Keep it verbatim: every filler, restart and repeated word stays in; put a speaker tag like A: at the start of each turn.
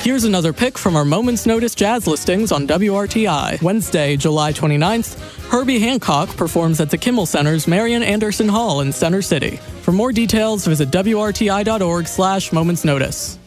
A: Here's another pick from our Moments Notice jazz listings on W R T I. Wednesday, July twenty-ninth, Herbie Hancock performs at the Kimmel Center's Marian Anderson Hall in Center City. For more details, visit W R T I dot org slash Moments Notice.